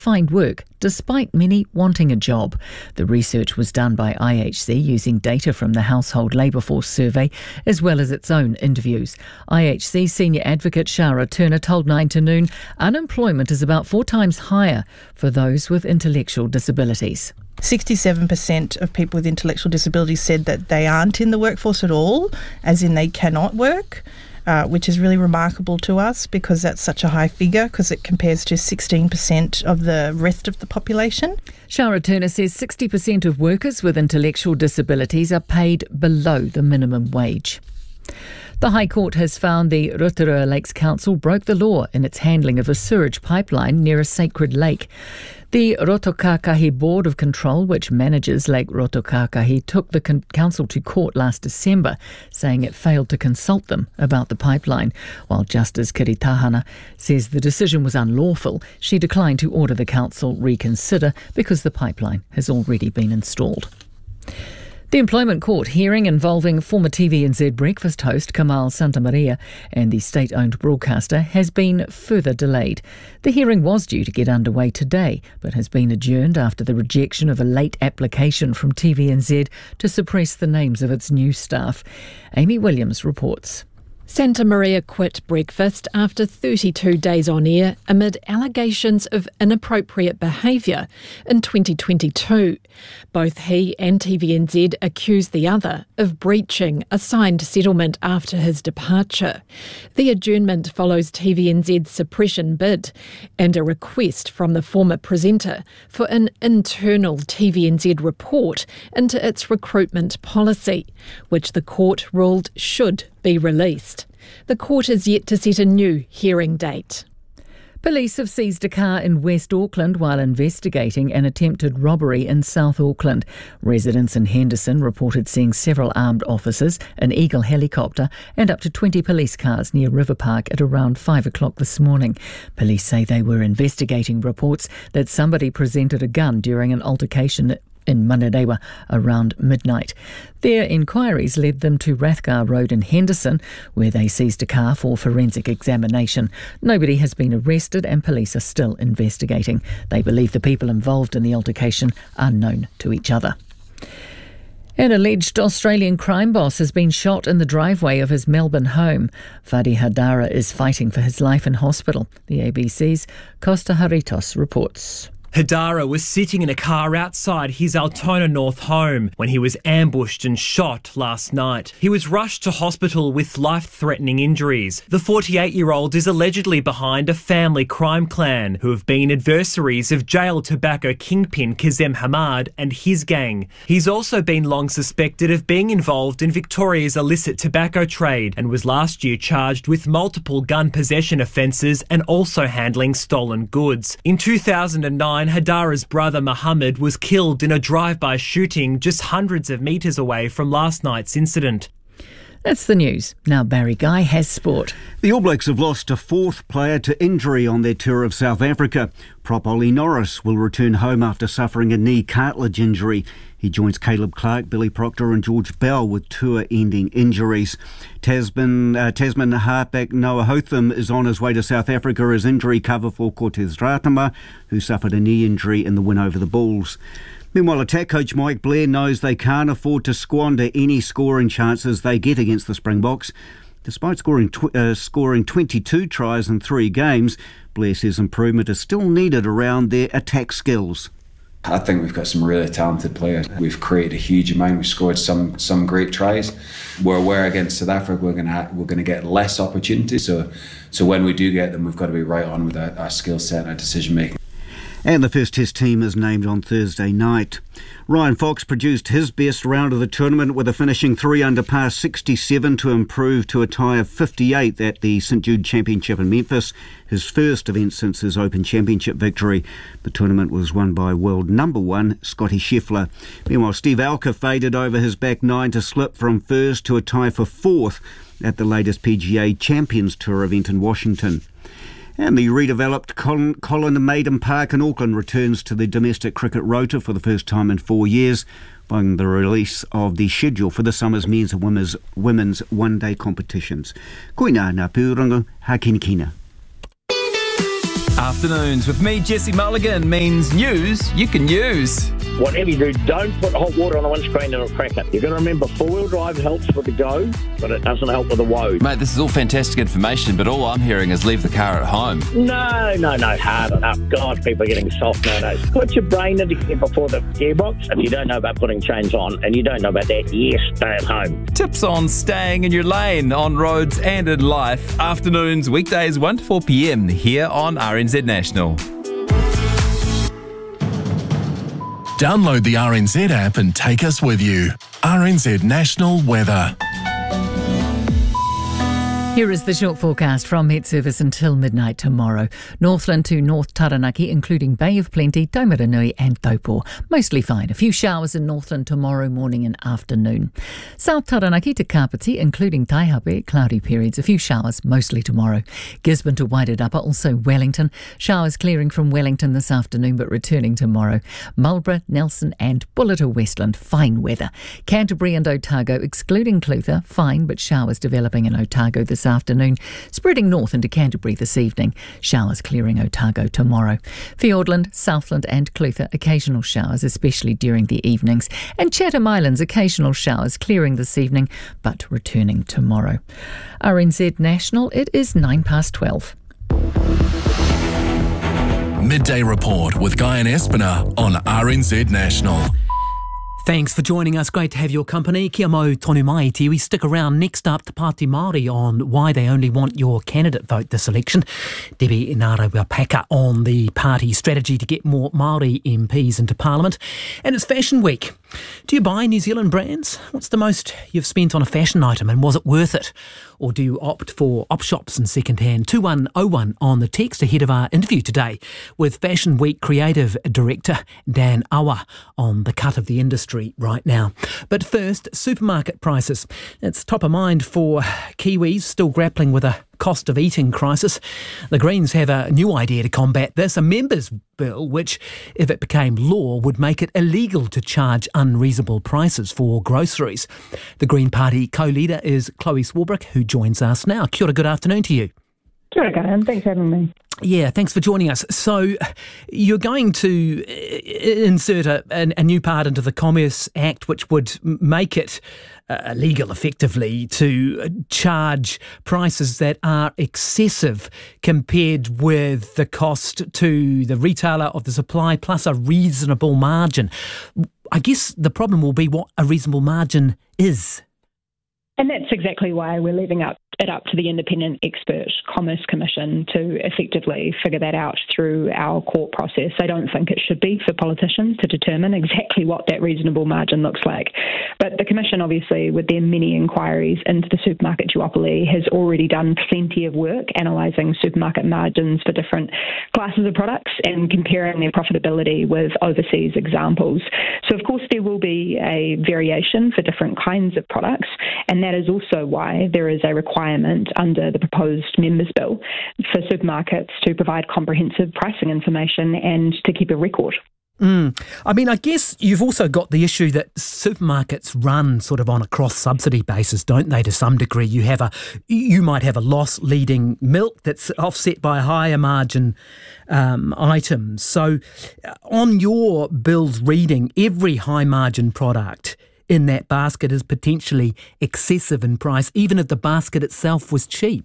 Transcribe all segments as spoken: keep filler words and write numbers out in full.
find work despite many wanting a job. The research was done by I H C using data from the Household Labour Force Survey as well as its own interviews. I H C Senior Advocate Shara Turner told Nine to Noon unemployment is about four times higher for those with intellectual disabilities. sixty-seven percent of people with intellectual disabilities said that they aren't in the workforce at all, as in they cannot work. Uh, which is really remarkable to us because that's such a high figure because it compares to sixteen percent of the rest of the population. Shara Turner says sixty percent of workers with intellectual disabilities are paid below the minimum wage. The High Court has found the Rotorua Lakes Council broke the law in its handling of a sewage pipeline near a sacred lake. The Rotokakahi Board of Control, which manages Lake Rotokakahi, took the con- council to court last December, saying it failed to consult them about the pipeline. While Justice Kiritahana says the decision was unlawful, she declined to order the council reconsider because the pipeline has already been installed. The Employment Court hearing involving former T V N Z breakfast host Kamal Santamaria and the state-owned broadcaster has been further delayed. The hearing was due to get underway today, but has been adjourned after the rejection of a late application from T V N Z to suppress the names of its new staff. Amy Williams reports. Santamaria quit breakfast after thirty-two days on air amid allegations of inappropriate behaviour in twenty twenty-two. Both he and T V N Z accused the other of breaching a signed settlement after his departure. The adjournment follows T V N Z's suppression bid and a request from the former presenter for an internal T V N Z report into its recruitment policy, which the court ruled should be released. The court is yet to set a new hearing date. Police have seized a car in West Auckland while investigating an attempted robbery in South Auckland. Residents in Henderson reported seeing several armed officers, an Eagle helicopter and up to twenty police cars near River Park at around five o'clock this morning. Police say they were investigating reports that somebody presented a gun during an altercation in Manarewa around midnight. Their inquiries led them to Rathgar Road in Henderson, where they seized a car for forensic examination. Nobody has been arrested and police are still investigating. They believe the people involved in the altercation are known to each other. An alleged Australian crime boss has been shot in the driveway of his Melbourne home. Fadi Hadara is fighting for his life in hospital. The A B C's Costa Haritos reports. Hadara was sitting in a car outside his Altona North home when he was ambushed and shot last night. He was rushed to hospital with life-threatening injuries. The forty-eight-year-old is allegedly behind a family crime clan who have been adversaries of jailed tobacco kingpin Kazem Hamad and his gang. He's also been long suspected of being involved in Victoria's illicit tobacco trade and was last year charged with multiple gun possession offences and also handling stolen goods. In two thousand nine, Hadara's brother Mohammed was killed in a drive-by shooting just hundreds of metres away from last night's incident. That's the news. Now Barry Guy has sport. The All Blacks have lost a fourth player to injury on their tour of South Africa. Prop Ollie Norris will return home after suffering a knee cartilage injury. He joins Caleb Clark, Billy Proctor and George Bell with tour-ending injuries. Tasman, uh, Tasman halfback Noah Hotham is on his way to South Africa as injury cover for Cortez Ratama, who suffered a knee injury in the win over the Bulls. Meanwhile, attack coach Mike Blair knows they can't afford to squander any scoring chances they get against the Springboks. Despite scoring tw- uh, scoring twenty-two tries in three games, Blair says improvement is still needed around their attack skills. I think we've got some really talented players. We've created a huge amount. We've scored some some great tries. We're aware against South Africa we're going to we're going to get less opportunities. So so when we do get them, we've got to be right on with our, our skill set and our decision making. And the first Test team is named on Thursday night. Ryan Fox produced his best round of the tournament with a finishing three under par sixty-seven to improve to a tie of fifty-eight at the St Jude Championship in Memphis, his first event since his Open Championship victory. The tournament was won by world number one Scotty Scheffler. Meanwhile, Steve Alker faded over his back nine to slip from first to a tie for fourth at the latest P G A Champions Tour event in Washington. And the redeveloped Colin, Colin Maiden Park in Auckland returns to the domestic cricket rota for the first time in four years, following the release of the schedule for the summer's men's and women's, women's one-day competitions. Koina ngā pūrongo, ha kina kina. Afternoons with me, Jesse Mulligan, means news you can use. Whatever you do, don't put hot water on the windscreen and it'll crack it. You've got to remember, four-wheel drive helps with the go, but it doesn't help with the woe. Mate, this is all fantastic information, but all I'm hearing is leave the car at home. No, no, no, hard enough. God, people are getting soft nowadays. Put your brain into gear before the gearbox. If you don't know about putting chains on and you don't know about that, yes, stay at home. Tips on staying in your lane on roads and in life. Afternoons, weekdays, one to four p.m. here on R N Z National. Download the R N Z app and take us with you. R N Z National Weather. Here is the short forecast from Met Service until midnight tomorrow. Northland to North Taranaki, including Bay of Plenty, Taumaranui and Taupo. Mostly fine. A few showers in Northland tomorrow morning and afternoon. South Taranaki to Kapiti, including Taihape, cloudy periods. A few showers, mostly tomorrow. Gisborne to Wairarapa, also Wellington. Showers clearing from Wellington this afternoon but returning tomorrow. Marlborough, Nelson and Buller to Westland, fine weather. Canterbury and Otago, excluding Clutha, fine but showers developing in Otago this afternoon, spreading north into Canterbury this evening. Showers clearing Otago tomorrow. Fiordland, Southland and Clutha, occasional showers, especially during the evenings. And Chatham Islands, occasional showers clearing this evening, but returning tomorrow. R N Z National, it is nine past twelve. Midday Report with Guy and Espiner on R N Z National. Thanks for joining us. Great to have your company. Kia mau tonu mai te iwi. Stick around. Next up, Te Pāti Māori on why they only want your candidate vote this election. Debbie Inara-Wapaka on the party strategy to get more Māori M Ps into Parliament. And it's Fashion Week. Do you buy New Zealand brands? What's the most you've spent on a fashion item and was it worth it? Or do you opt for op shops and second-hand? two one oh one on the text ahead of our interview today with Fashion Week Creative Director Dan Awa on the cut of the industry right now. But first, supermarket prices. It's top of mind for Kiwis still grappling with a cost of eating crisis. The Greens have a new idea to combat this, a members' bill which, if it became law, would make it illegal to charge unreasonable prices for groceries. The Green Party co-leader is Chloe Swarbrick, who joins us now. Kia ora, good afternoon to you. Kia ora, Graham. Thanks for having me. Yeah, thanks for joining us. So you're going to insert a, a, a new part into the Commerce Act which would make it uh, illegal, effectively, to charge prices that are excessive compared with the cost to the retailer of the supply plus a reasonable margin. I guess the problem will be what a reasonable margin is. And that's exactly why we're leaving up it up to the Independent Expert Commerce Commission to effectively figure that out through our court process. I don't think it should be for politicians to determine exactly what that reasonable margin looks like. But the Commission, obviously, with their many inquiries into the supermarket duopoly, has already done plenty of work analysing supermarket margins for different classes of products and comparing their profitability with overseas examples. So, of course, there will be a variation for different kinds of products, and that is also why there is a requirement under the proposed members' bill for supermarkets to provide comprehensive pricing information and to keep a record. Mm. I mean, I guess you've also got the issue that supermarkets run sort of on a cross-subsidy basis, don't they, to some degree? You have a, you might have a loss leading milk that's offset by higher margin um, items. So on your bill's reading, every high-margin product in that basket is potentially excessive in price, even if the basket itself was cheap.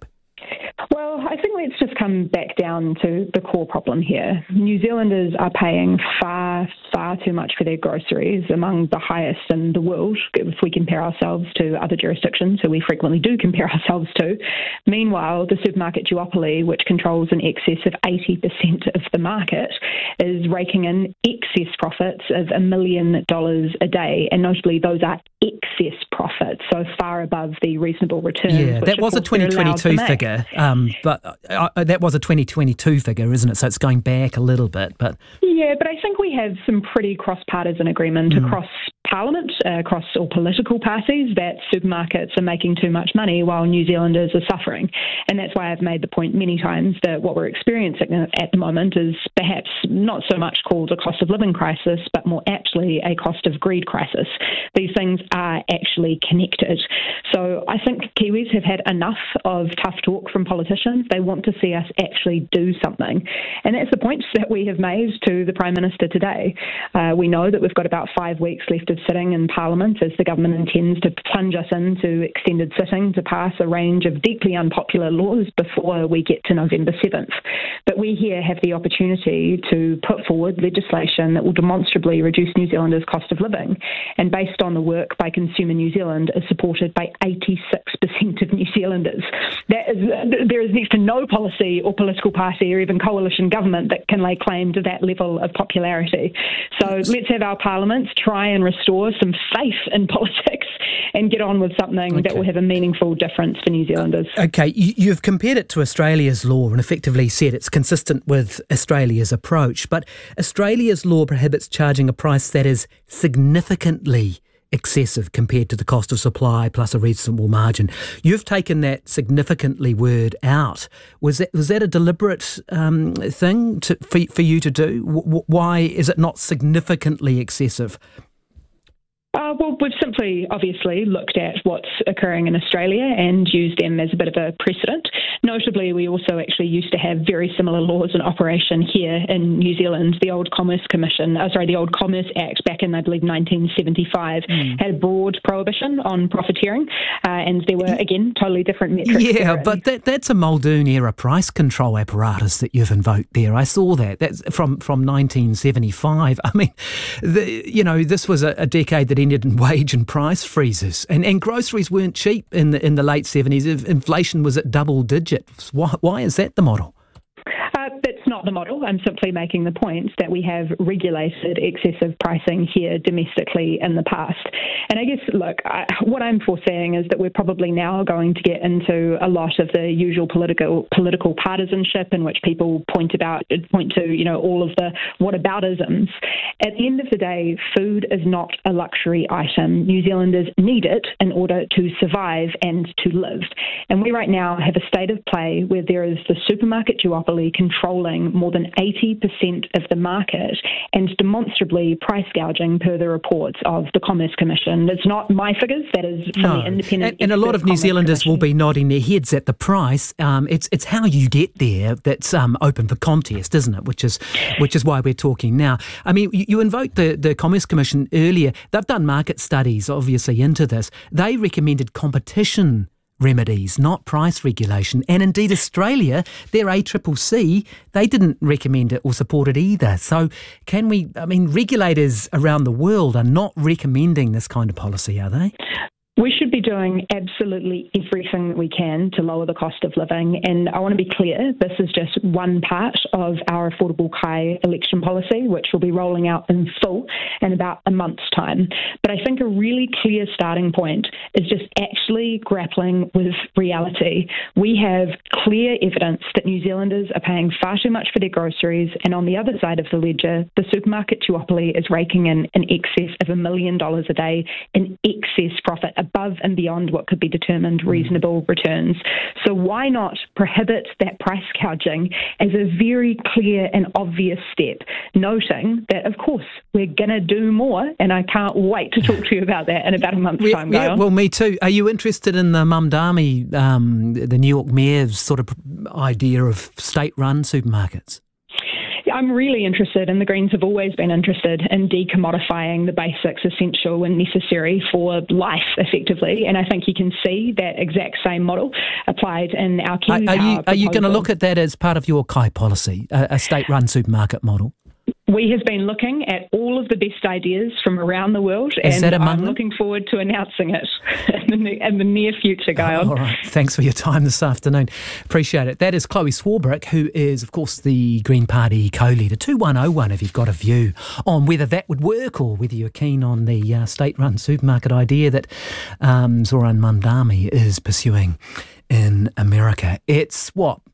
Well, I think let's just come back down to the core problem here. New Zealanders are paying far, far too much for their groceries, among the highest in the world if we compare ourselves to other jurisdictions, who we frequently do compare ourselves to. Meanwhile, the supermarket duopoly, which controls in excess of eighty percent of the market, is raking in excess profits of a million dollars a day, and notably those are excess profits, so far above the reasonable returns. Yeah, that was a twenty twenty-two figure, um, but uh, that was a twenty twenty-two figure, isn't it? So it's going back a little bit, but yeah, but I think we have some pretty cross-partisan agreement mm. across Parliament, uh, across all political parties, that supermarkets are making too much money while New Zealanders are suffering. And that's why I've made the point many times that what we're experiencing at the moment is perhaps not so much called a cost of living crisis, but more aptly a cost of greed crisis. These things are actually connected. So I think Kiwis have had enough of tough talk from politicians. They want to see us actually do something. And that's the point that we have made to the Prime Minister today. Uh, we know that we've got about five weeks left of sitting in Parliament as the government intends to plunge us into extended sitting to pass a range of deeply unpopular laws before we get to November seventh. But we here have the opportunity to put forward legislation that will demonstrably reduce New Zealanders' cost of living, and based on the work by Consumer New Zealand, is supported by eighty-six percent of New Zealanders. That is, there is next to no policy or political party or even coalition government that can lay claim to that level of popularity. So let's have our parliaments try and restore some faith in politics and get on with something okay. that will have a meaningful difference for New Zealanders. Okay, you've compared it to Australia's law and effectively said it's consistent with Australia's approach, but Australia's law prohibits charging a price that is significantly excessive compared to the cost of supply plus a reasonable margin. You've taken that significantly word out. Was that was that a deliberate um, thing to, for, for you to do? W- why is it not significantly excessive? Uh, well, we've simply, obviously, looked at what's occurring in Australia and used them as a bit of a precedent. Notably, we also actually used to have very similar laws in operation here in New Zealand. The old Commerce Commission, uh, sorry, the old Commerce Act back in, I believe, nineteen seventy-five mm. had a broad prohibition on profiteering, uh, and there were, again, totally different metrics. Yeah, therein. but that, that's a Muldoon-era price control apparatus that you've invoked there. I saw that. That's from, from nineteen seventy-five. I mean, the, you know, this was a, a decade that ended in wage and price freezes, and, and groceries weren't cheap in the in the late seventies. Inflation was at double digits. Why, why is that the model? Uh, that's not the model. I'm simply making the point that we have regulated excessive pricing here domestically in the past. And I guess, look, I, what I'm foreseeing is that we're probably now going to get into a lot of the usual political political partisanship in which people point about point to, you know, all of the whataboutisms. At the end of the day, food is not a luxury item. New Zealanders need it in order to survive and to live. And we right now have a state of play where there is the supermarket duopoly controlling more than eighty percent of the market and demonstrably price gouging per the reports of the Commerce Commission. It's not my figures, that is from no. the independent And, and a lot of New Commerce Zealanders Commission. will be nodding their heads at the price. Um, it's it's how you get there that's um, open for contest, isn't it? Which is which is why we're talking now. I mean, you, you invoked the, the Commerce Commission earlier. They've done market studies, obviously, into this. They recommended competition remedies, not price regulation. And indeed, Australia, their A C C C, they didn't recommend it or support it either. So can we, I mean, regulators around the world are not recommending this kind of policy, are they? We should be doing absolutely everything that we can to lower the cost of living. And I want to be clear, this is just one part of our Affordable Kai election policy, which will be rolling out in full in about a month's time. But I think a really clear starting point is just actually grappling with reality. We have clear evidence that New Zealanders are paying far too much for their groceries. And on the other side of the ledger, the supermarket duopoly is raking in in excess of a million dollars a day in excess profit, above and beyond what could be determined reasonable returns. So why not prohibit that price gouging as a very clear and obvious step, noting that, of course, we're going to do more, and I can't wait to talk to you about that in about a month's yeah, time. Yeah, well, me too. Are you interested in the Mamdani, um, the New York mayor's sort of idea of state-run supermarkets? I'm really interested, and the Greens have always been interested in decommodifying the basics essential and necessary for life, effectively. And I think you can see that exact same model applied in our Kiwi Are, are you, are you going to proposal. look at that as part of your Kai policy, a, a state-run supermarket model? We have been looking at all of the best ideas from around the world, Is and that among I'm them? looking forward to announcing it in the, in the near future, Guyon. All right. Thanks for your time this afternoon. Appreciate it. That is Chloe Swarbrick, who is, of course, the Green Party co-leader. two one oh one if you've got a view on whether that would work or whether you're keen on the uh, state-run supermarket idea that um, Zoran Mamdani is pursuing in America. It's, what,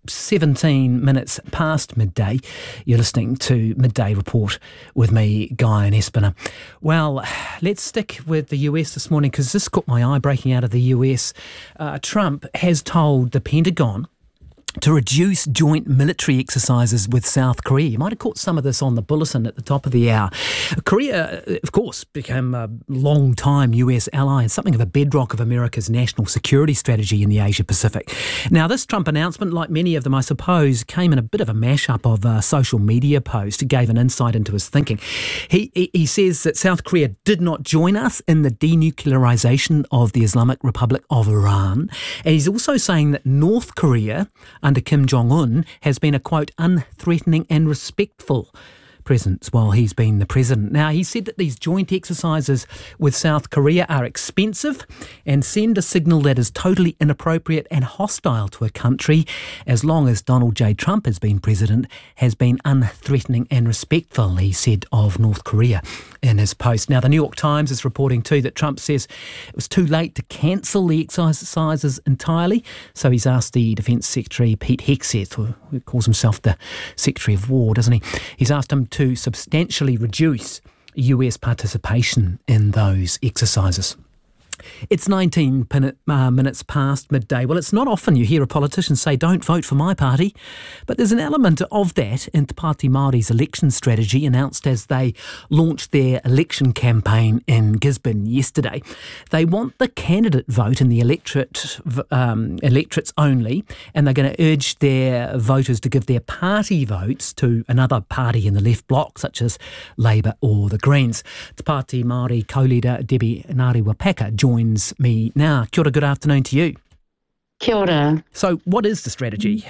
seventeen minutes past midday. You're listening to Midday Report with me, Guy and Espiner. Well, let's stick with the U S this morning because this caught my eye breaking out of the U S. Uh, Trump has told the Pentagon to reduce joint military exercises with South Korea. You might have caught some of this on the bulletin at the top of the hour. Korea, of course, became a long-time U S ally and something of a bedrock of America's national security strategy in the Asia-Pacific. Now, this Trump announcement, like many of them, I suppose, came in a bit of a mashup of a social media post. It gave an insight into his thinking. He, he, he says that South Korea did not join us in the denuclearization of the Islamic Republic of Iran. And he's also saying that North Korea, under Kim Jong-un, has been a, quote, unthreatening and respectful presence while he's been the president. Now, he said that these joint exercises with South Korea are expensive and send a signal that is totally inappropriate and hostile to a country, as long as Donald J. Trump has been president, has been unthreatening and respectful, he said of North Korea in his post. Now, the New York Times is reporting too that Trump says it was too late to cancel the exercises entirely, so he's asked the Defence Secretary Pete Hegseth, who calls himself the Secretary of War, doesn't he? He's asked him to substantially reduce U S participation in those exercises. It's nineteen minutes past midday. Well, it's not often you hear a politician say, don't vote for my party, but there's an element of that in Te Pāti Māori's election strategy announced as they launched their election campaign in Gisborne yesterday. They want the candidate vote in the electorate, um, electorates only, and they're going to urge their voters to give their party votes to another party in the left bloc, such as Labour or the Greens. Te Pāti Māori co-leader Debbie Ngāti-Wapaka joins me now. Kia ora, good afternoon to you. Kia ora. So what is the strategy?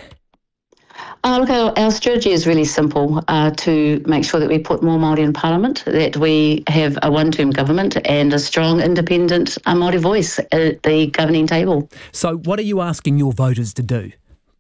Uh, look, our, our strategy is really simple, uh, to make sure that we put more Māori in Parliament, that we have a one-term government and a strong, independent uh, Māori voice at the governing table. So what are you asking your voters to do?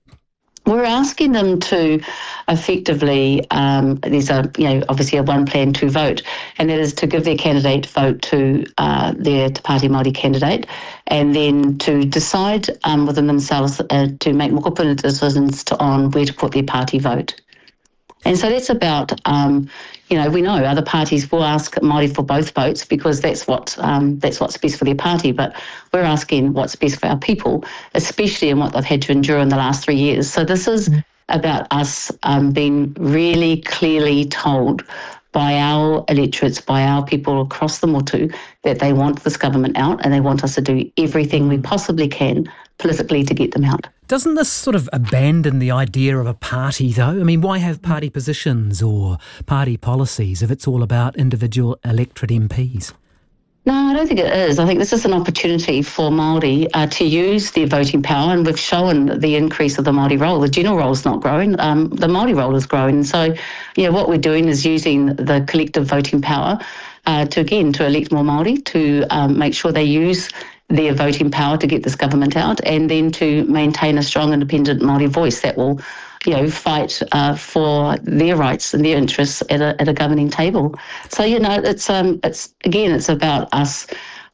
We're asking them to effectively, um, there's a, you know, obviously a one plan, two vote, and that is to give their candidate vote to uh, their Te Pāti Māori candidate, and then to decide um, within themselves uh, to make mokopuna decisions to, on where to put their party vote. And so that's about, um, you know, we know other parties will ask Māori for both votes because that's what um, that's what's best for their party. But we're asking what's best for our people, especially in what they've had to endure in the last three years. So this is about us um, being really clearly told by our electorates, by our people across the motu, that they want this government out and they want us to do everything we possibly can politically to get them out. Doesn't this sort of abandon the idea of a party, though? I mean, why have party positions or party policies if it's all about individual electorate M Ps? No, I don't think it is. I think this is an opportunity for Māori uh, to use their voting power, and we've shown the increase of the Māori role. The general role is not growing, um, the Māori role is growing. So, yeah, what we're doing is using the collective voting power uh, to, again, to elect more Māori, to um, make sure they use their voting power to get this government out, and then to maintain a strong, independent Māori voice that will, you know, fight uh, for their rights and their interests at a at a governing table. So, you know, it's um it's again it's about us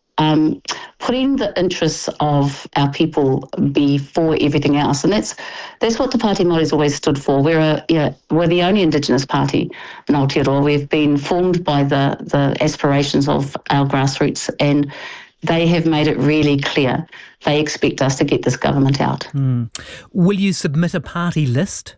um putting the interests of our people before everything else, and that's that's what Te Pāti Māori's always stood for. We're a you know, we're the only Indigenous party in Aotearoa. We've been formed by the the aspirations of our grassroots, and they have made it really clear they expect us to get this government out. Mm. Will you submit a party list?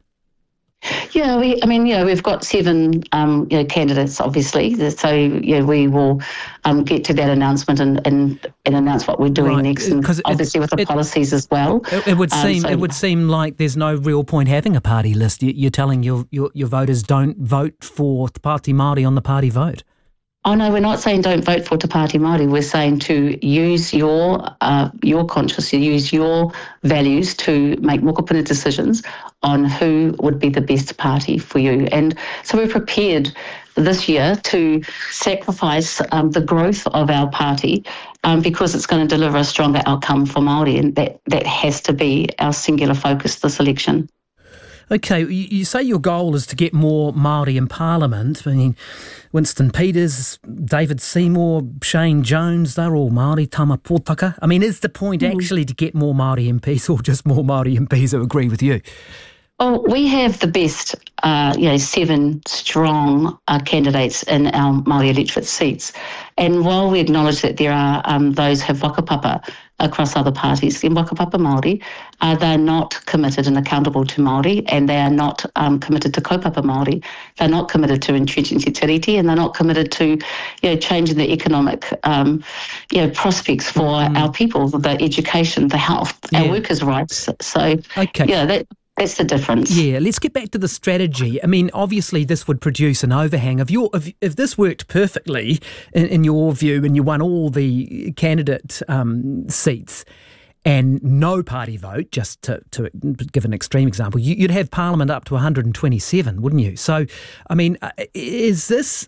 Yeah, we, I mean, you know, we've got seven um, you know, candidates, obviously. So, you know, we will um, get to that announcement and, and, and announce what we're doing right. next, and obviously with the it, policies as well. It, it would seem um, so, it would seem like there's no real point having a party list. You're telling your your, your voters don't vote for Te Pāti Māori on the party vote. Oh no, we're not saying don't vote for Te Pāti Māori. We're saying to use your uh, your conscience, use your values to make mokopuna decisions on who would be the best party for you. And so we're prepared this year to sacrifice um, the growth of our party um, because it's going to deliver a stronger outcome for Māori, and that, that has to be our singular focus this election. Okay, you, you say your goal is to get more Māori in Parliament. I mean, Winston Peters, David Seymour, Shane Jones, they're all Māori, Tama Pōtaka. I mean, is the point mm. actually to get more Māori M Ps or just more Māori M Ps who agree with you? Well, we have the best, uh, you know, seven strong uh, candidates in our Māori electorate seats. And while we acknowledge that there are um, those who have whakapapa across other parties, in whakapapa Māori, uh, they're not committed and accountable to Māori, and they are not um, committed to kaupapa Māori. They're not committed to entrenching Te Tiriti, and they're not committed to, you know, changing the economic, um, you know, prospects for mm. our people, the education, the health, yeah. our workers' rights. So, okay. yeah, that. That's the difference. Yeah, let's get back to the strategy. I mean, obviously this would produce an overhang. If, your, if, if this worked perfectly, in, in your view, and you won all the candidate um, seats and no party vote, just to, to give an extreme example, you, you'd have Parliament up to one hundred twenty-seven, wouldn't you? So, I mean, is this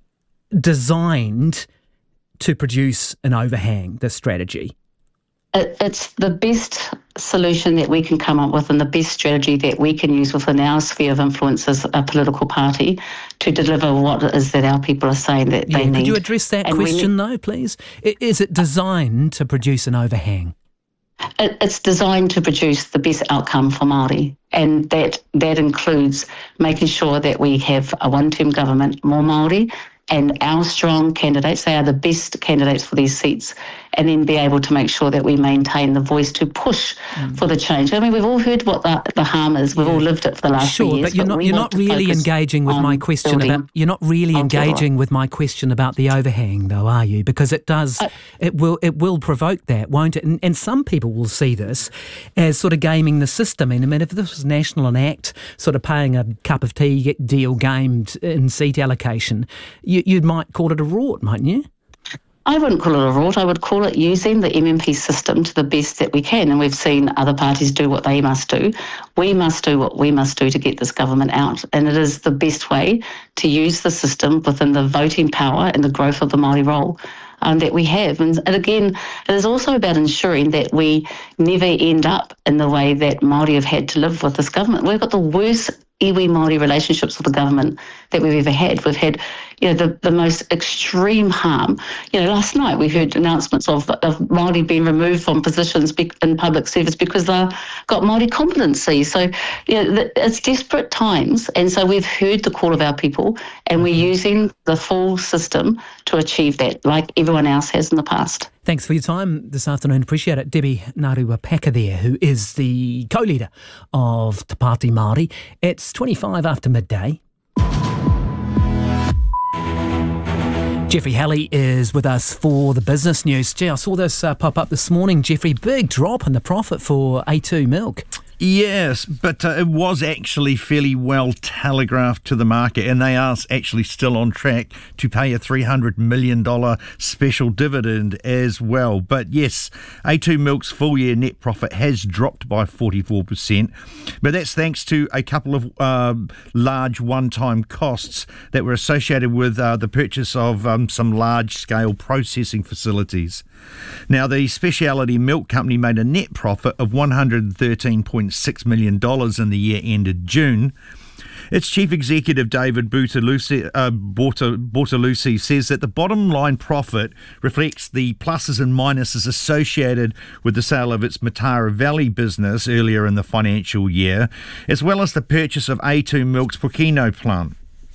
designed to produce an overhang, this strategy? It, it's the best solution that we can come up with and the best strategy that we can use within our sphere of influence as a political party to deliver what it is that our people are saying that yeah, they need. Could you address that and question need, though, please? Is it designed to produce an overhang? It, it's designed to produce the best outcome for Māori, and that, that includes making sure that we have a one-term government, more Māori, and our strong candidates, they are the best candidates for these seats, and then be able to make sure that we maintain the voice to push mm. for the change. I mean, we've all heard what the, the harm is. We've yeah. all lived it for the last sure, few years. But you're but not, you're not really engaging with my question about. You're not really engaging with my question about the overhang, though, are you? Because it does, uh, it will, it will provoke that, won't it? And, and some people will see this as sort of gaming the system. And I mean, if this was National and Act, sort of paying a cup of tea deal gamed in seat allocation, you, you might call it a rort, mightn't you? I wouldn't call it a rort. I would call it using the M M P system to the best that we can. And we've seen other parties do what they must do. We must do what we must do to get this government out. And it is the best way to use the system within the voting power and the growth of the Māori role um, that we have. And, and again, it is also about ensuring that we never end up in the way that Māori have had to live with this government. We've got the worst iwi Māori relationships with the government that we've ever had. We've had, you know, the, the most extreme harm. You know, last night we heard announcements of, of Māori being removed from positions in public service because they've got Māori competency. So, you know, it's desperate times. And so we've heard the call of our people, and we're using the full system to achieve that, like everyone else has in the past. Thanks for your time this afternoon. Appreciate it. Debbie Ngaruapaka there, who is the co-leader of Te Pāti Māori. It's twenty-five after midday. Jeffrey Halley is with us for the business news. Gee, I saw this uh, pop up this morning, Jeffrey. Big drop in the profit for A two Milk. Yes, but uh, it was actually fairly well telegraphed to the market, and they are actually still on track to pay a three hundred million dollars special dividend as well. But yes, A two Milk's full-year net profit has dropped by forty-four percent, but that's thanks to a couple of uh, large one-time costs that were associated with uh, the purchase of um, some large-scale processing facilities. Now, the Specialty Milk Company made a net profit of one hundred thirteen point six million dollars in the year ended June. Its chief executive, David Bortolussi, uh, Bortolussi, says that the bottom line profit reflects the pluses and minuses associated with the sale of its Matara Valley business earlier in the financial year, as well as the purchase of A two Milk's Pōkeno plant.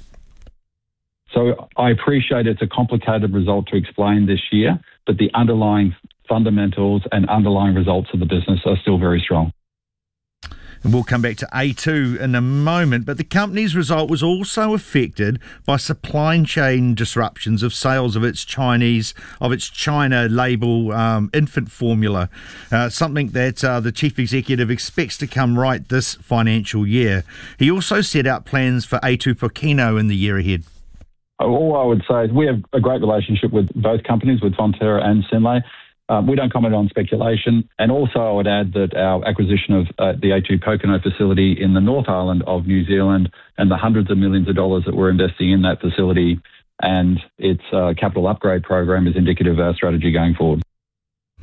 So I appreciate it's a complicated result to explain this year, but the underlying fundamentals and underlying results of the business are still very strong. And we'll come back to A two in a moment, but the company's result was also affected by supply chain disruptions of sales of its Chinese, of its China label um, infant formula, uh, something that uh, the chief executive expects to come right this financial year. He also set out plans for A two Pōkeno in the year ahead. All I would say is we have a great relationship with both companies, with Fonterra and Synlait. Um, we don't comment on speculation. And also I would add that our acquisition of uh, the A two Pōkeno facility in the North Island of New Zealand and the hundreds of millions of dollars that we're investing in that facility and its uh, capital upgrade program is indicative of our strategy going forward.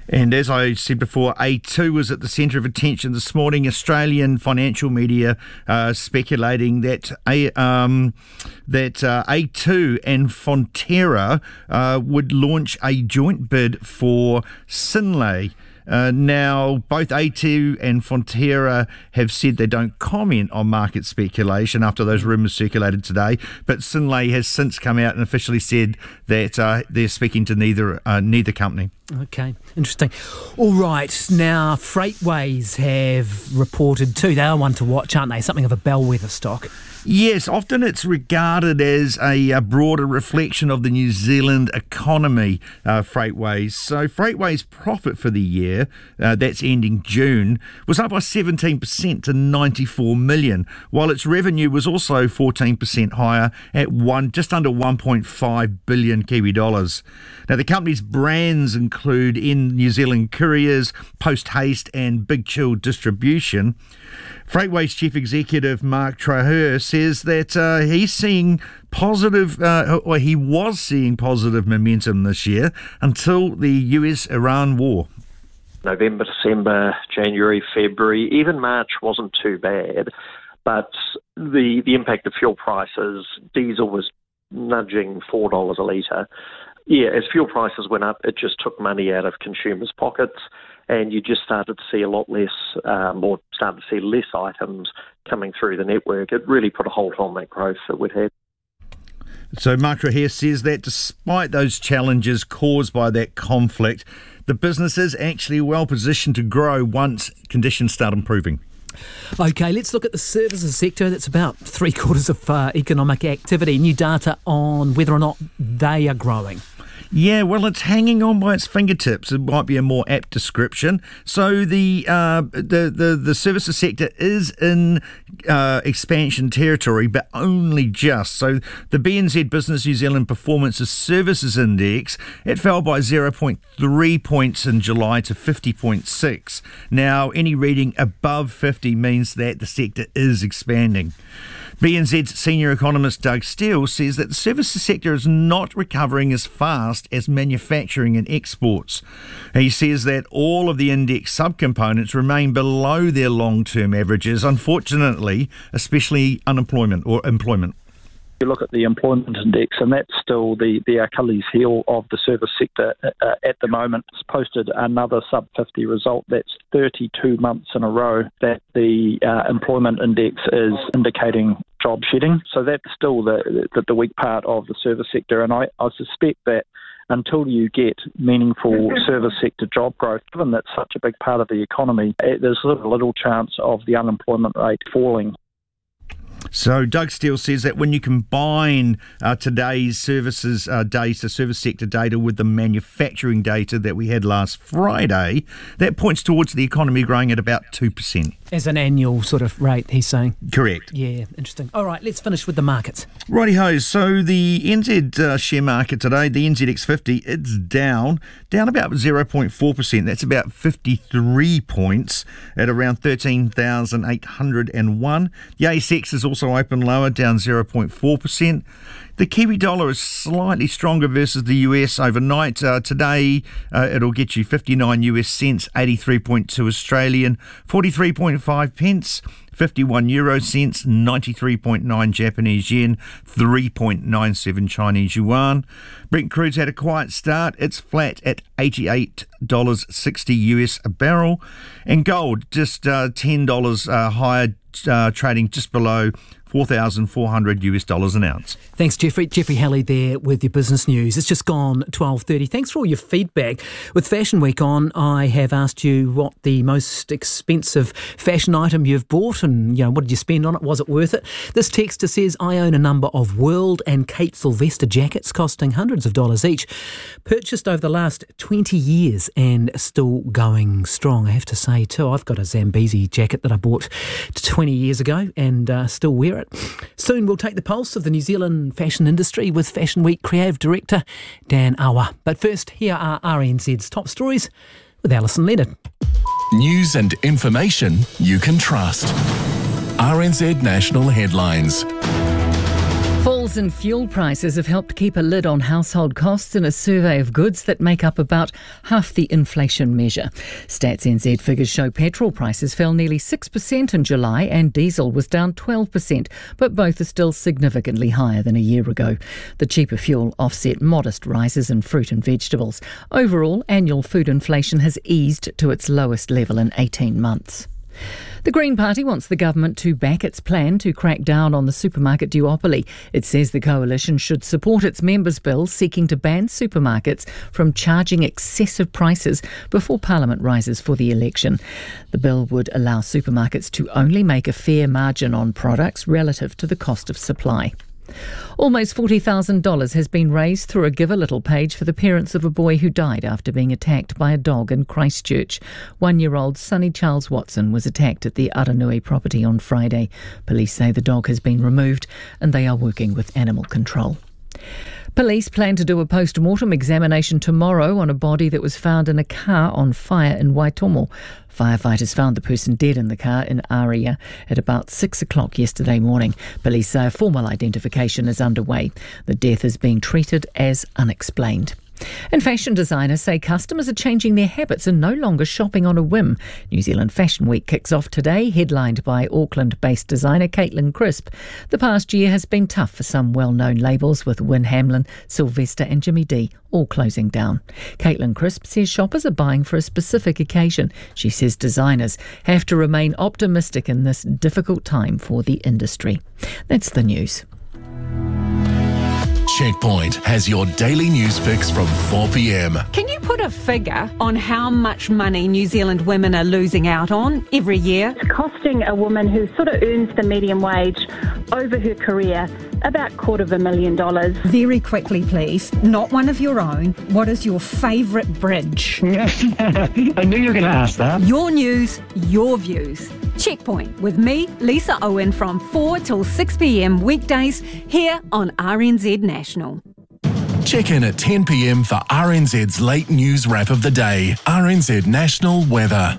And as I said before, A two was at the centre of attention this morning. Australian financial media uh, speculating that A, um, that uh, A two and Fonterra uh, would launch a joint bid for Synlait. Uh, now, both A two and Fonterra have said they don't comment on market speculation after those rumours circulated today, but Synlait has since come out and officially said that uh, they're speaking to neither uh, neither company. Okay, interesting. All right, now Freightways have reported too. They are one to watch, aren't they? Something of a bellwether stock. Yes, often it's regarded as a, a broader reflection of the New Zealand economy, uh, Freightways. So Freightways' profit for the year, uh, that's ending June, was up by seventeen percent to ninety-four million, while its revenue was also fourteen percent higher at one just under one point five billion Kiwi dollars. Now, the company's brands include in New Zealand Couriers, Post Haste and Big Chill Distribution. Freightways Chief Executive Mark Traherne says that uh, he's seeing positive, uh, or he was seeing positive momentum this year until the U S Iran war. November, December, January, February, even March wasn't too bad, but the the impact of fuel prices, diesel was nudging four dollars a litre. Yeah, as fuel prices went up, it just took money out of consumers' pockets, and you just started to see a lot less, um, or started to see less items coming through the network. It really put a halt on that growth that we'd had. So Mark Traherne says that despite those challenges caused by that conflict, the business is actually well positioned to grow once conditions start improving. Okay, let's look at the services sector. That's about three quarters of uh, economic activity. New data on whether or not they are growing. Yeah, well, it's hanging on by its fingertips. It might be a more apt description. So the uh, the, the the services sector is in uh, expansion territory, but only just. So the B N Z Business New Zealand Performance of Services Index, it fell by zero point three points in July to fifty point six. Now, any reading above fifty means that the sector is expanding. B N Z's senior economist Doug Steele says that the services sector is not recovering as fast as manufacturing and exports. He says that all of the index subcomponents remain below their long-term averages, unfortunately, especially unemployment or employment. You look at the employment index, and that's still the, the Achilles heel of the service sector uh, at the moment. It's posted another sub fifty result. That's thirty-two months in a row that the uh, employment index is indicating job shedding. So that's still the, the, the weak part of the service sector. And I, I suspect that until you get meaningful service sector job growth, given that's such a big part of the economy, there's little, little chance of the unemployment rate falling. So Doug Steele says that when you combine uh, today's services uh, data, service sector data, with the manufacturing data that we had last Friday, that points towards the economy growing at about two percent. As an annual sort of rate, he's saying. Correct. Yeah, interesting. All right, let's finish with the markets. Righty-ho, so the N Z uh, share market today, the N Z X fifty, it's down, down about zero point four percent. That's about fifty-three points at around thirteen thousand eight hundred one. The A S X is also open lower, down zero point four percent. The Kiwi dollar is slightly stronger versus the U S overnight. Uh, today, uh, it'll get you fifty-nine U S cents, eighty-three point two Australian, forty-three point five pence, fifty-one euro cents, ninety-three point nine Japanese yen, three point nine seven Chinese yuan. Brent crude's had a quiet start. It's flat at eighty-eight dollars sixty U S a barrel. And gold, just uh, ten dollars uh, higher, uh, trading just below four thousand four hundred U S dollars an ounce. Thanks, Jeffrey. Jeffrey Halley there with your business news. It's just gone twelve thirty. Thanks for all your feedback. With Fashion Week on, I have asked you what the most expensive fashion item you've bought and, you know, what did you spend on it? Was it worth it? This texter says, I own a number of World and Kate Sylvester jackets costing hundreds of dollars each. Purchased over the last twenty years and still going strong. I have to say, too, I've got a Zambezi jacket that I bought twenty years ago and uh, still wear it. Soon we'll take the pulse of the New Zealand fashion industry with Fashion Week Creative Director Dan Awa. But first, here are R N Z's top stories with Alison Leonard. News and information you can trust. R N Z National Headlines. Full Falls in fuel prices have helped keep a lid on household costs in a survey of goods that make up about half the inflation measure. Stats N Z figures show petrol prices fell nearly six percent in July and diesel was down twelve percent, but both are still significantly higher than a year ago. The cheaper fuel offset modest rises in fruit and vegetables. Overall, annual food inflation has eased to its lowest level in eighteen months. The Green Party wants the government to back its plan to crack down on the supermarket duopoly. It says the coalition should support its members' bill seeking to ban supermarkets from charging excessive prices before Parliament rises for the election. The bill would allow supermarkets to only make a fair margin on products relative to the cost of supply. Almost forty thousand dollars has been raised through a Give a Little page for the parents of a boy who died after being attacked by a dog in Christchurch. One-year-old Sonny Charles Watson was attacked at the Aranui property on Friday. Police say the dog has been removed and they are working with animal control. Police plan to do a post-mortem examination tomorrow on a body that was found in a car on fire in Waitomo. Firefighters found the person dead in the car in Aria at about six o'clock yesterday morning. Police say a formal identification is underway. The death is being treated as unexplained. And fashion designers say customers are changing their habits and no longer shopping on a whim. New Zealand Fashion Week kicks off today, headlined by Auckland-based designer Caitlin Crisp. The past year has been tough for some well-known labels, with Wyn Hamlin, Sylvester and Jimmy D all closing down. Caitlin Crisp says shoppers are buying for a specific occasion. She says designers have to remain optimistic in this difficult time for the industry. That's the news. Checkpoint has your daily news fix from four p.m. Can you put a figure on how much money New Zealand women are losing out on every year? It's costing a woman who sort of earns the medium wage over her career about a quarter of a million dollars. Very quickly, please. Not one of your own. What is your favourite bridge? I knew you were going to ask that. Your news, your views. Checkpoint with me, Lisa Owen, from four till six p.m. weekdays here on R N Z National. Check in at ten p.m. for R N Z's late news wrap of the day. R N Z National Weather.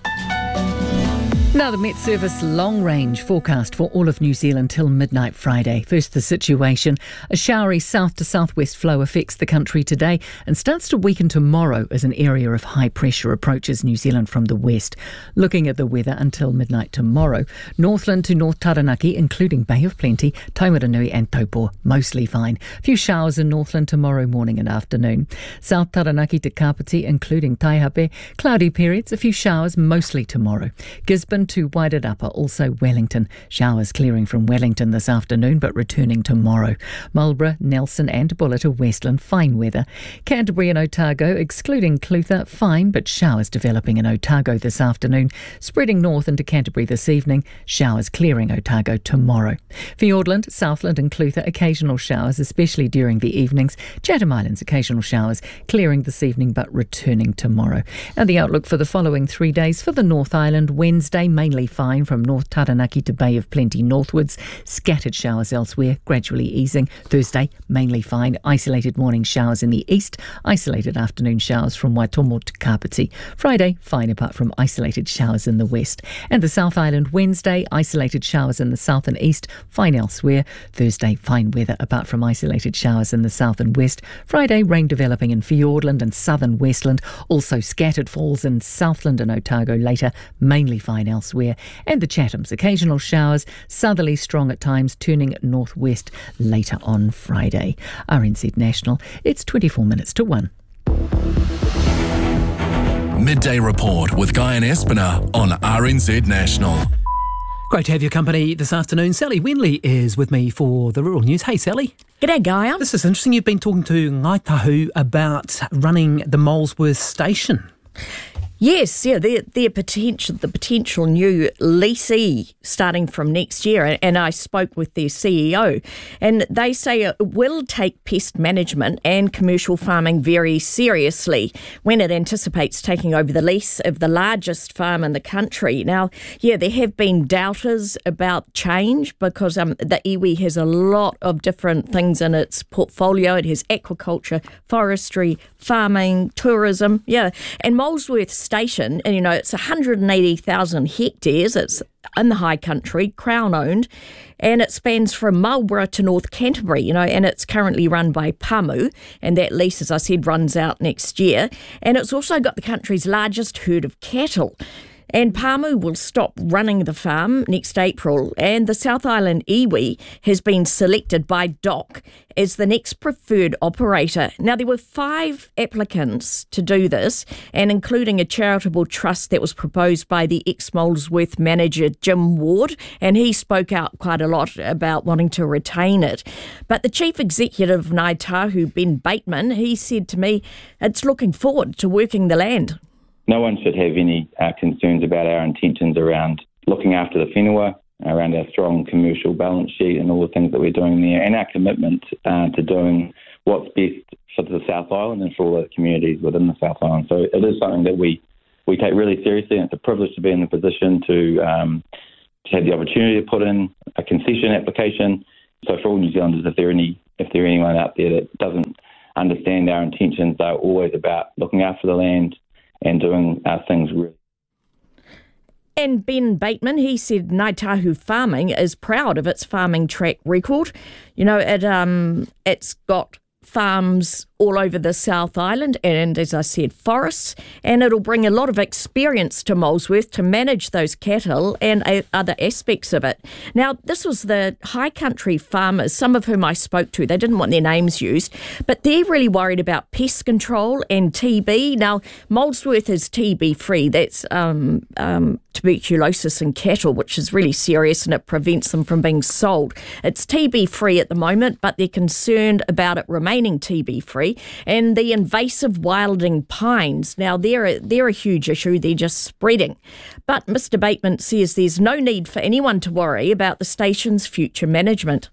Now the Met Service long-range forecast for all of New Zealand till midnight Friday. First, the situation. A showery south to southwest flow affects the country today and starts to weaken tomorrow as an area of high pressure approaches New Zealand from the west. Looking at the weather until midnight tomorrow, Northland to North Taranaki, including Bay of Plenty, Taumaranui and Taupo, mostly fine. A few showers in Northland tomorrow morning and afternoon. South Taranaki to Kapiti, including Taihape, cloudy periods, a few showers mostly tomorrow. Gisborne to Wairarapa, also Wellington. Showers clearing from Wellington this afternoon but returning tomorrow. Marlborough, Nelson and Buller to Westland, fine weather. Canterbury and Otago, excluding Clutha, fine but showers developing in Otago this afternoon. Spreading north into Canterbury this evening, showers clearing Otago tomorrow. Fiordland, Southland and Clutha, occasional showers, especially during the evenings. Chatham Islands, occasional showers, clearing this evening but returning tomorrow. And the outlook for the following three days for the North Island: Wednesday, mainly fine from North Taranaki to Bay of Plenty northwards. Scattered showers elsewhere, gradually easing. Thursday, mainly fine. Isolated morning showers in the east. Isolated afternoon showers from Waitomo to Kapiti. Friday, fine apart from isolated showers in the west. And the South Island, Wednesday, isolated showers in the south and east. Fine elsewhere. Thursday, fine weather apart from isolated showers in the south and west. Friday, rain developing in Fiordland and southern Westland. Also scattered falls in Southland and Otago later. Mainly fine elsewhere. And the Chathams, occasional showers, southerly strong at times, turning northwest later on Friday. R N Z National, it's twenty-four minutes to one. Midday Report with Guy and Espiner on R N Z National. Great to have your company this afternoon. Sally Wenley is with me for the Rural News. Hey, Sally. G'day, Gaia. This is interesting. You've been talking to Ngai Tahu about running the Molesworth station. Yes, yeah, their their potential, the potential new leasee starting from next year, and I spoke with their C E O, and they say it will take pest management and commercial farming very seriously when it anticipates taking over the lease of the largest farm in the country. Now, yeah, there have been doubters about change because um, the iwi has a lot of different things in its portfolio. It has aquaculture, forestry, farming, tourism, yeah, and Molesworth station, and you know, it's one hundred eighty thousand hectares, it's in the high country, Crown-owned, and it spans from Marlborough to North Canterbury, you know, and it's currently run by Pāmu, and that lease, as I said, runs out next year. And it's also got the country's largest herd of cattle. And Pāmu will stop running the farm next April, and the South Island iwi has been selected by D O C as the next preferred operator. Now, there were five applicants to do this, and including a charitable trust that was proposed by the ex-Molesworth manager Jim Ward, and he spoke out quite a lot about wanting to retain it. But the chief executive of Ngāi Tahu, Ben Bateman, he said to me, it's looking forward to working the land. No one should have any uh, concerns about our intentions around looking after the whenua, around our strong commercial balance sheet and all the things that we're doing there, and our commitment uh, to doing what's best for the South Island and for all the communities within the South Island. So it is something that we, we take really seriously, and it's a privilege to be in the position to, um, to have the opportunity to put in a concession application. So for all New Zealanders, if there are any, if there are anyone out there that doesn't understand our intentions, they're always about looking after the land and doing uh, things really. And Ben Bateman, he said Ngāi Tahu Farming is proud of its farming track record. You know, it um, it's got farms all over the South Island and, as I said, forests, and it'll bring a lot of experience to Molesworth to manage those cattle and uh, other aspects of it. Now, this was the high country farmers, some of whom I spoke to. They didn't want their names used, but they're really worried about pest control and T B. Now, Molesworth is T B free. That's um, um, tuberculosis in cattle, which is really serious, and it prevents them from being sold. It's T B free at the moment, but they're concerned about it remaining T B free. And the invasive wilding pines, now they're a, they're a huge issue, they're just spreading. But Mister Bateman says there's no need for anyone to worry about the station's future management.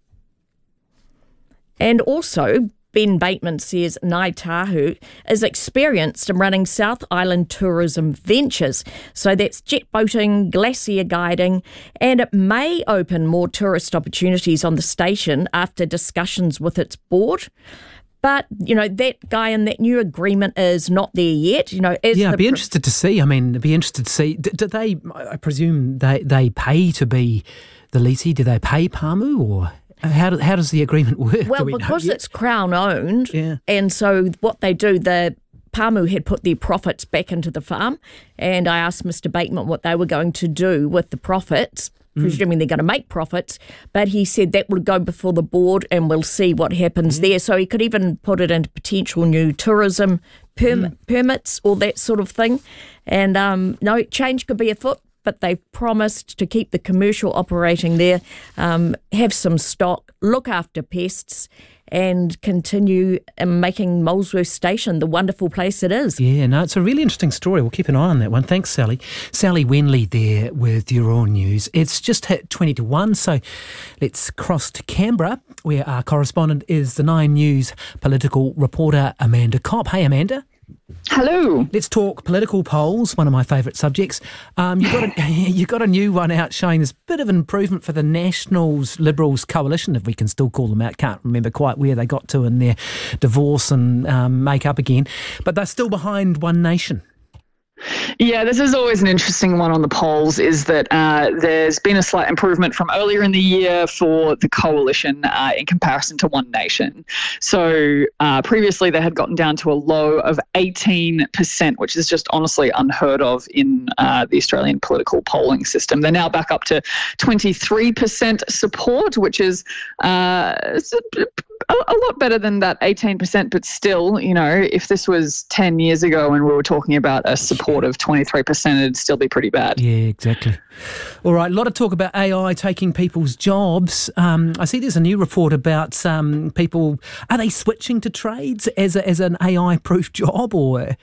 And also, Ben Bateman says Ngāi Tahu is experienced in running South Island tourism ventures. So that's jet boating, glacier guiding, and it may open more tourist opportunities on the station after discussions with its board. But, you know, that guy in that new agreement is not there yet. You know, as yeah, I'd be pr- interested to see. I mean, I'd be interested to see. Do, do they, I presume they, they pay to be the leasee? Do they pay Pāmu, or how, do, how does the agreement work? Well, we because it's Crown-owned, yeah. And so what they do, the Pāmu had put their profits back into the farm, and I asked Mister Bateman what they were going to do with the profits, presuming they're going to make profits, but he said that will go before the board and we'll see what happens mm. there. So he could even put it into potential new tourism perm- mm. permits, all that sort of thing. And um, no, change could be afoot, but they promised to keep the commercial operating there, um, have some stock, look after pests, and continue making Molesworth Station the wonderful place it is. Yeah, no, it's a really interesting story. We'll keep an eye on that one. Thanks, Sally. Sally Wenley there with your own news. It's just hit twenty to one, so let's cross to Canberra, where our correspondent is the Nine News political reporter Amanda Kopp. Hey, Amanda. Hello. Let's talk political polls, one of my favourite subjects. Um, you got a, you got a new one out showing this bit of an improvement for the Nationals Liberals coalition, if we can still call them out. Can't remember quite where they got to in their divorce and um, make up again. But they're still behind One Nation. Yeah, this is always an interesting one on the polls, is that uh, there's been a slight improvement from earlier in the year for the coalition uh, in comparison to One Nation. So uh, previously they had gotten down to a low of eighteen percent, which is just honestly unheard of in uh, the Australian political polling system. They're now back up to twenty-three percent support, which is uh, a, a lot better than that eighteen percent, but still, you know, if this was ten years ago and we were talking about a support of twenty-three percent, it'd still be pretty bad. Yeah, exactly. All right, a lot of talk about A I taking people's jobs. Um, I see there's a new report about um, people, are they switching to trades as a, as an A I-proof job, or...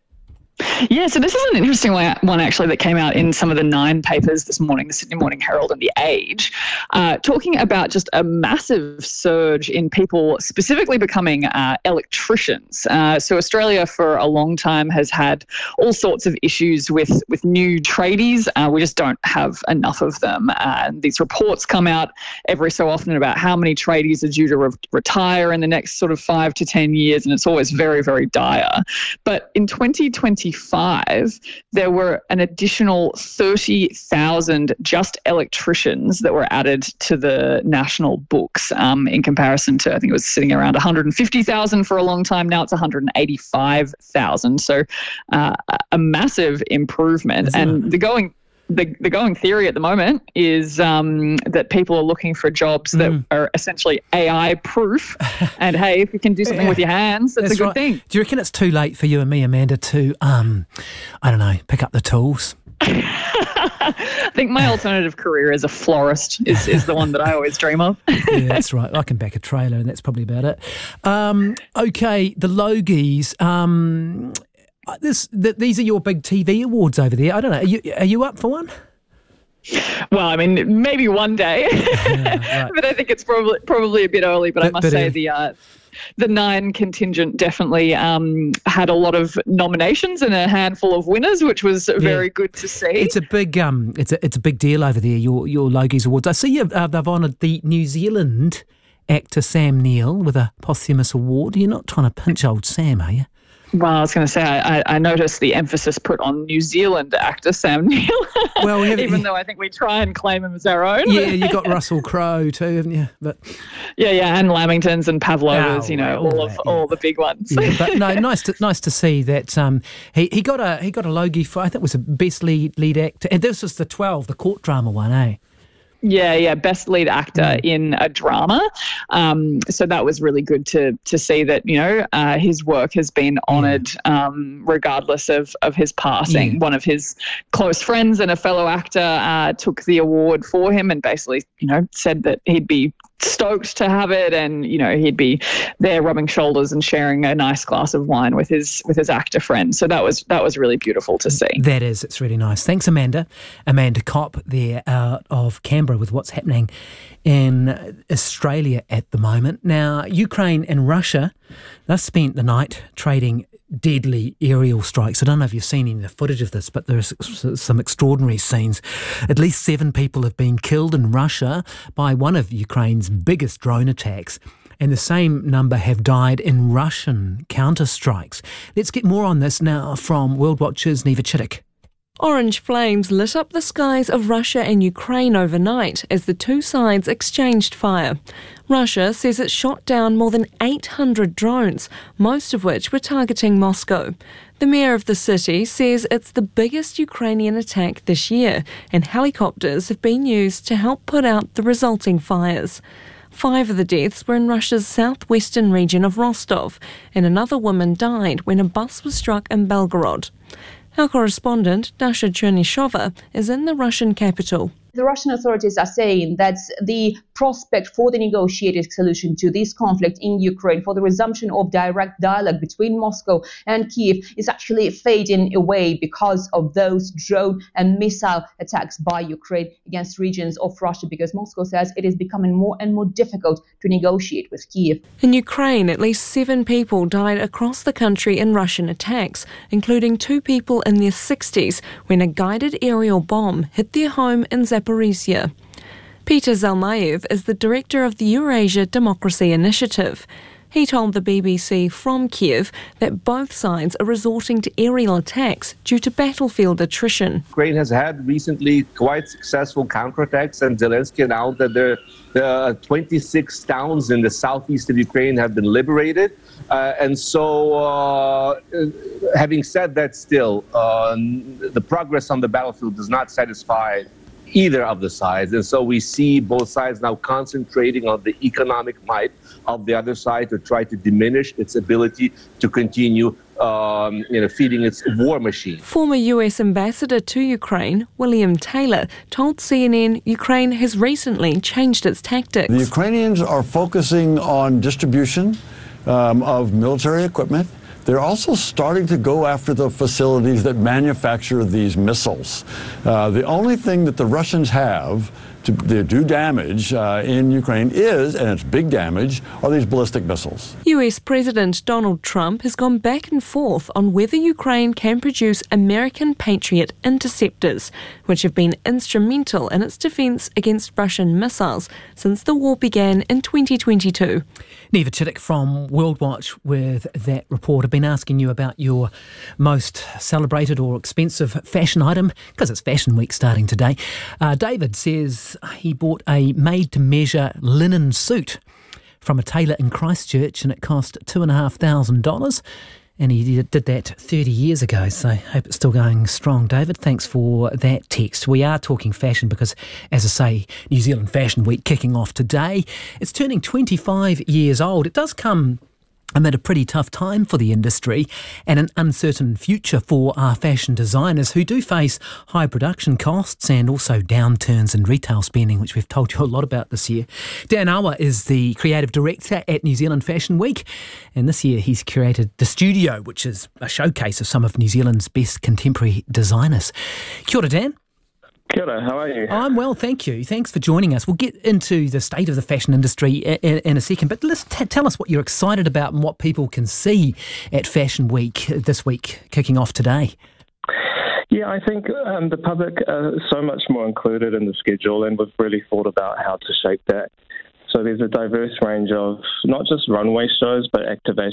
Yeah, so this is an interesting one actually that came out in some of the Nine papers this morning, the Sydney Morning Herald and The Age, uh, talking about just a massive surge in people specifically becoming uh, electricians. Uh, so Australia for a long time has had all sorts of issues with, with new tradies. Uh, we just don't have enough of them. Uh, these reports come out every so often about how many tradies are due to re- retire in the next sort of five to ten years, and it's always very, very dire. But in twenty twenty, twenty-five, there were an additional thirty thousand just electricians that were added to the national books um, in comparison to, I think it was sitting around one hundred fifty thousand for a long time. Now it's one hundred eighty-five thousand. So uh, a massive improvement. Isn't and it? the going The, the going theory at the moment is um, that people are looking for jobs that Mm. are essentially A I proof. And hey, if you can do something Yeah. with your hands, that's, That's a good right. thing. Do you reckon it's too late for you and me, Amanda, to, um, I don't know, pick up the tools? I think my alternative career as a florist is, is the one that I always dream of. Yeah, that's right. I can back a trailer, and that's probably about it. Um, okay, the Logies. Um, this, the, these are your big T V awards over there. I don't know. Are you, are you up for one? Well, I mean, maybe one day, Yeah, right. but I think it's probably probably a bit early. But I Bit- must bit say early. the uh, the Nine contingent definitely um, had a lot of nominations and a handful of winners, which was very good to see. It's a big, um, it's a it's a big deal over there. Your your Logies awards. I see you. Uh, they've honoured the New Zealand actor Sam Neill with a posthumous award. You're not trying to pinch old Sam, are you? Well, I was going to say, I, I noticed the emphasis put on New Zealand actor Sam Neill. Well, we have- even though I think we try and claim him as our own. Yeah, you got Russell Crowe too, haven't you? But yeah, yeah, and Lamingtons and Pavlovas, Oh, you know, right, all all of that, all the big ones. yeah, but no, nice to nice to see that um, he he got a he got a Logie for, I think it was a best lead lead actor, and this was the twelve, the court drama one, eh? Yeah, yeah, best lead actor Mm. in a drama. Um, so that was really good to to see that, you know, uh, his work has been honoured um, regardless of, of his passing. Yeah. One of his close friends and a fellow actor uh, took the award for him and basically, you know, said that he'd be stoked to have it, and you know he'd be there rubbing shoulders and sharing a nice glass of wine with his with his actor friend. So that was that was really beautiful to see. That is, it's really nice. Thanks, Amanda. Amanda Kopp there out of Canberra with what's happening in Australia at the moment. Now, Ukraine and Russia, they've spent the night trading deadly aerial strikes. I don't know if you've seen any of the footage of this, but there's some extraordinary scenes. At least seven people have been killed in Russia by one of Ukraine's biggest drone attacks, and the same number have died in Russian counter-strikes. Let's get more on this now from World Watch's Neva Chittick. Orange flames lit up the skies of Russia and Ukraine overnight as the two sides exchanged fire. Russia says it shot down more than eight hundred drones, most of which were targeting Moscow. The mayor of the city says it's the biggest Ukrainian attack this year, and helicopters have been used to help put out the resulting fires. Five of the deaths were in Russia's southwestern region of Rostov, and another woman died when a bus was struck in Belgorod. Our correspondent, Dasha Chernyshova, is in the Russian capital. The Russian authorities are saying that the prospect for the negotiated solution to this conflict in Ukraine, for the resumption of direct dialogue between Moscow and Kiev, is actually fading away because of those drone and missile attacks by Ukraine against regions of Russia, because Moscow says it is becoming more and more difficult to negotiate with Kiev. In Ukraine, at least seven people died across the country in Russian attacks, including two people in their sixties when a guided aerial bomb hit their home in Zaporizhzhia. Peter Zalmayev is the director of the Eurasia Democracy Initiative. He told the B B C from Kiev that both sides are resorting to aerial attacks due to battlefield attrition. Ukraine has had recently quite successful counterattacks, and Zelensky announced that there are twenty-six towns in the southeast of Ukraine have been liberated. Uh, and so, uh, having said that, still, uh, the progress on the battlefield does not satisfy either of the sides. And so we see both sides now concentrating on the economic might of the other side to try to diminish its ability to continue um, you know, feeding its war machine. Former U S ambassador to Ukraine, William Taylor, told C N N Ukraine has recently changed its tactics. The Ukrainians are focusing on distribution um, of military equipment. They're also starting to go after the facilities that manufacture these missiles. Uh, the only thing that the Russians have to their do damage uh, in Ukraine is, and it's big damage, are these ballistic missiles. U S President Donald Trump has gone back and forth on whether Ukraine can produce American Patriot interceptors, which have been instrumental in its defence against Russian missiles since the war began in twenty twenty-two. Neva Chittick from World Watch with that report. I've been asking you about your most celebrated or expensive fashion item, because it's Fashion Week starting today. Uh, David says he bought a made-to-measure linen suit from a tailor in Christchurch and it cost two thousand five hundred dollars. And he did that thirty years ago, so I hope it's still going strong. David, thanks for that text. We are talking fashion because, as I say, New Zealand Fashion Week kicking off today. It's turning twenty-five years old. It does come amid a pretty tough time for the industry and an uncertain future for our fashion designers who do face high production costs and also downturns in retail spending, which we've told you a lot about this year. Dan Awa is the creative director at New Zealand Fashion Week, and this year he's curated The Studio, which is a showcase of some of New Zealand's best contemporary designers. Kia ora, Dan. Kia ora, how are you? I'm well, thank you. Thanks for joining us. We'll get into the state of the fashion industry in, in a second, but let's t- tell us what you're excited about and what people can see at Fashion Week this week, kicking off today. Yeah, I think um, the public are so much more included in the schedule, and we've really thought about how to shape that. So there's a diverse range of not just runway shows, but activation